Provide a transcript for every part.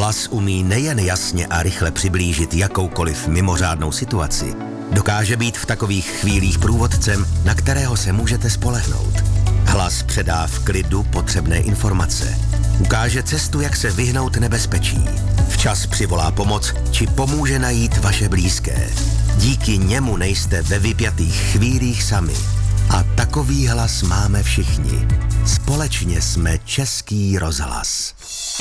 Hlas umí nejen jasně a rychle přiblížit jakoukoliv mimořádnou situaci, dokáže být v takových chvílích průvodcem, na kterého se můžete spolehnout. Hlas předá v klidu potřebné informace. Ukáže cestu, jak se vyhnout nebezpečí. Včas přivolá pomoc, či pomůže najít vaše blízké. Díky němu nejste ve vypjatých chvílích sami. A takový hlas máme všichni. Společně jsme Český rozhlas.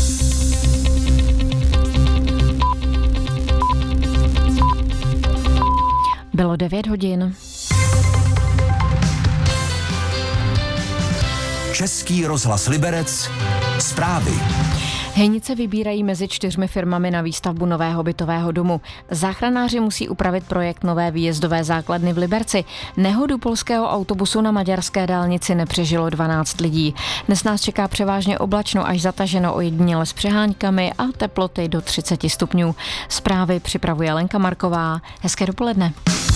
Bylo 9 hodin. Český rozhlas Liberec. Zprávy. Hejnice vybírají mezi 4 firmami na výstavbu nového bytového domu. Záchranáři musí upravit projekt nové výjezdové základny v Liberci. Nehodu polského autobusu na maďarské dálnici nepřežilo 12 lidí. Dnes nás čeká převážně oblačno až zataženo, ojediněle s přeháňkami a teploty do 30 stupňů. Zprávy připravuje Lenka Marková. Hezké dopoledne.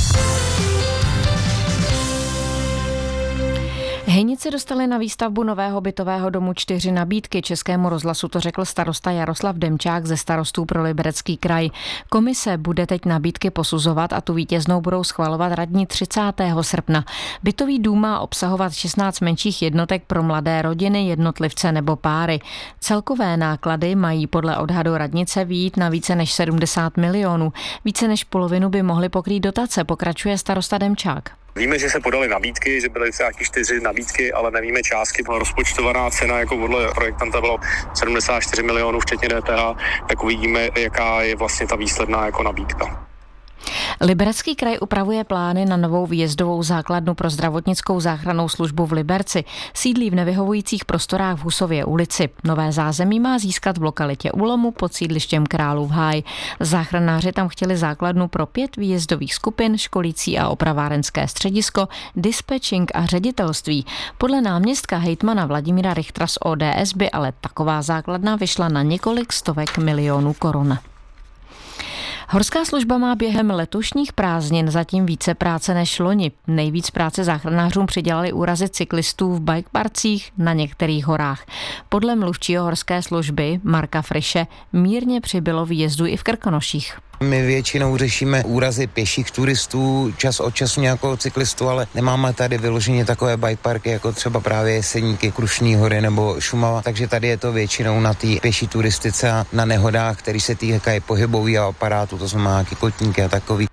Hejnice dostali na výstavbu nového bytového domu 4 nabídky. Českému rozhlasu to řekl starosta Jaroslav Demčák ze Starostů pro Liberecký kraj. Komise bude teď nabídky posuzovat a tu vítěznou budou schvalovat radní 30. srpna. Bytový dům má obsahovat 16 menších jednotek pro mladé rodiny, jednotlivce nebo páry. Celkové náklady mají podle odhadu radnice vyjít na více než 70 milionů. Více než polovinu by mohly pokrýt dotace, pokračuje starosta Demčák. Víme, že se podaly nabídky, že byly nějaké 4 nabídky, ale nevíme částky. Rozpočtovaná cena jako podle projektanta bylo 74 milionů včetně DPH, tak uvidíme, jaká je vlastně ta výsledná jako nabídka. Liberecký kraj upravuje plány na novou výjezdovou základnu pro zdravotnickou záchrannou službu v Liberci. Sídlí v nevyhovujících prostorách v Husově ulici. Nové zázemí má získat v lokalitě Ulomu pod sídlištěm Králův Háj. Záchranáři tam chtěli základnu pro 5 výjezdových skupin, školící a opravárenské středisko, dispečing a ředitelství. Podle náměstka hejtmana Vladimíra Richtera z ODS by ale taková základna vyšla na několik stovek milionů korun. Horská služba má během letošních prázdnin zatím více práce než loni. Nejvíc práce záchranářům přidělali úrazy cyklistů v bikeparcích na některých horách. Podle mluvčího horské služby Marka Friše mírně přibylo výjezdů i v Krkonoších. My většinou řešíme úrazy pěších turistů, čas od času nějakou cyklistu, ale nemáme tady vyloženě takové bikeparky, jako třeba právě Jeseníky, Krušní hory nebo Šumava, takže tady je to většinou na té pěší turistice a na nehodách, které se týkají pohybového aparátu, to znamená nějaký kotníky a takový.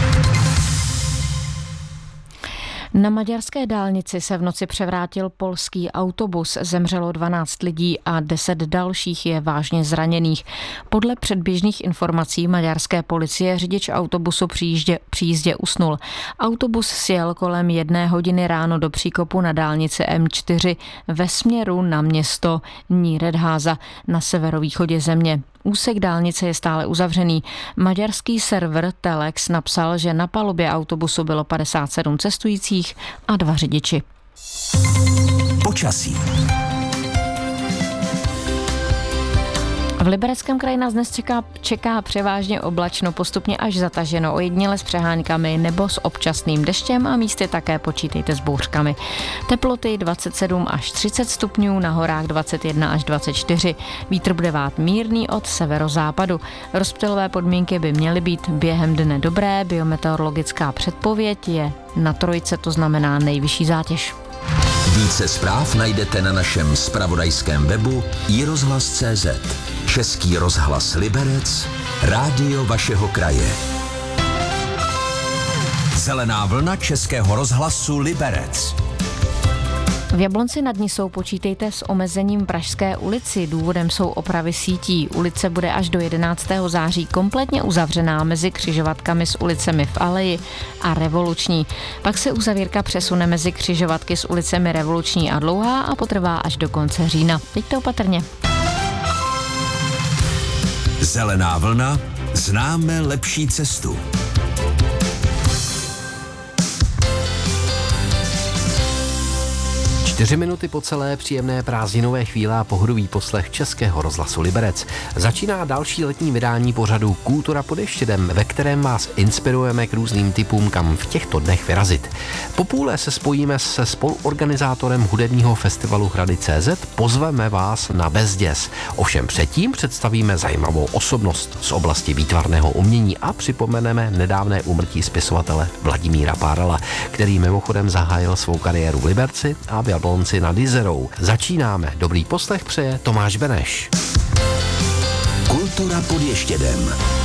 Na maďarské dálnici se v noci převrátil polský autobus, zemřelo 12 lidí a 10 dalších je vážně zraněných. Podle předběžných informací maďarské policie řidič autobusu při jízdě usnul. Autobus sjel kolem 1 hodiny ráno do příkopu na dálnici M4 ve směru na město Nyíregyháza na severovýchodě země. Úsek dálnice je stále uzavřený. Maďarský server Telex napsal, že na palubě autobusu bylo 57 cestujících a 2 řidiči. Počasí. V Libereckém kraji nás dnes čeká převážně oblačno, postupně až zataženo, ojediněle s přeháňkami nebo s občasným deštěm a místy také počítejte s bouřkami. Teploty 27 až 30 stupňů, na horách 21 až 24. Vítr bude vát mírný od severozápadu. Rozptylové podmínky by měly být během dne dobré, biometeorologická předpověď je na 3, to znamená nejvyšší zátěž. Více zpráv najdete na našem zpravodajském webu iRozhlas.cz. Český rozhlas Liberec, rádio vašeho kraje. Zelená vlna Českého rozhlasu Liberec. V Jablonci nad Nisou počítejte s omezením v Pražské ulici. Důvodem jsou opravy sítí. Ulice bude až do 11. září kompletně uzavřená mezi křižovatkami s ulicemi v Aleji a Revoluční. Pak se uzavírka přesune mezi křižovatky s ulicemi Revoluční a Dlouhá a potrvá až do konce října. Teď opatrně. Zelená vlna, známe lepší cestu. 4 minuty po celé příjemné prázdninové chvíle a pohodový poslech Českého rozhlasu Liberec. Začíná další letní vydání pořadu Kultura pod ještědem, ve kterém vás inspirujeme k různým typům, kam v těchto dnech vyrazit. Po půle se spojíme se spoluorganizátorem hudebního festivalu Hrady.cz, pozveme vás na Bezděs. Ovšem předtím představíme zajímavou osobnost z oblasti výtvarného umění a připomeneme nedávné úmrtí spisovatele Vladimíra Párala, který mimochodem zahájil svou kariéru v Liberci a v Jablonci nad Jizerou. Začínáme. Dobrý poslech přeje Tomáš Beneš. Kultura pod ještědem.